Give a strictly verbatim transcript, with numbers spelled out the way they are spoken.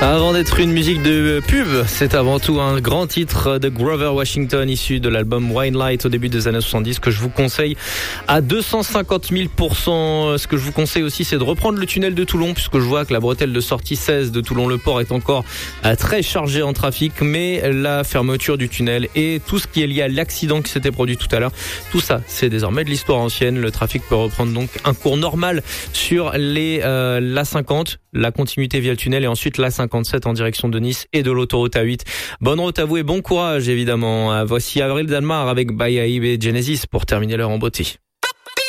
Avant d'être une musique de pub, c'est avant tout un grand titre de Grover Washington issu de l'album Wine Light au début des années soixante-dix que je vous conseille à deux cent cinquante mille pour cent. Ce que je vous conseille aussi, c'est de reprendre le tunnel de Toulon puisque je vois que la bretelle de sortie seize de Toulon-le-Port est encore très chargée en trafic, mais la fermeture du tunnel et tout ce qui est lié à l'accident qui s'était produit tout à l'heure, tout ça, c'est désormais de l'histoire ancienne. Le trafic peut reprendre donc un cours normal sur les euh, l'A cinquante, la continuité via le tunnel et ensuite l'A cinquante-sept en direction de Nice et de l'autoroute A huit. Bonne route à vous et bon courage évidemment. Voici Avril Dalmar avec Bayahibe et Genesis pour terminer l'heure en beauté.